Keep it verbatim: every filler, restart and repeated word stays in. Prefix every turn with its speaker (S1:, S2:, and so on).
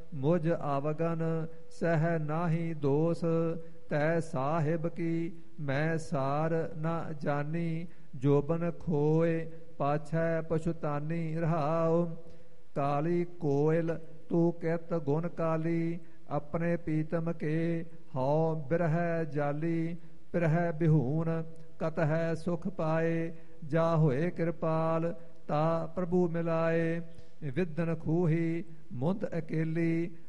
S1: ਮੁਝ ਆਵਗਨ ਸਹਿ ਨਾਹੀ ਦੋਸ। ਤੈ ਸਾਹਿਬ ਕੀ ਮੈਂ ਸਾਰ ਨਾ ਜਾਨੀ, ਜੋਬਨ ਖੋਏ ਪਾਛੈ ਪਛੁਤਾਨੀ। ਰਹਾਉ ਕਾਲੀ ਕੋਇਲ ਤੂੰ ਕਿਤ ਗੁਣ ਕਾਲੀ, ਆਪਣੇ ਪੀਤਮ ਕੇ ਹਉ ਬਿਰਹਿ ਜਾਲੀ। ਪਿਰਹਿ ਬਿਹੂਨ ਕਤਹਿ ਸੁਖ ਪਾਏ, ਜਾ ਹੋਏ ਕਿਰਪਾਲ ਤਾ ਪ੍ਰਭੂ ਮਿਲਾਏ। ਵਿਦਨ ਖੂਹੀ ਮੁੰਦ ਅਕੇਲੀ,